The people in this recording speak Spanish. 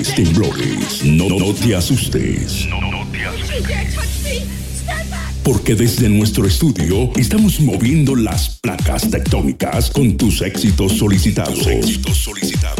temblores. No te asustes. No te asustes. Porque desde nuestro estudio estamos moviendo las placas tectónicas con tus éxitos solicitados.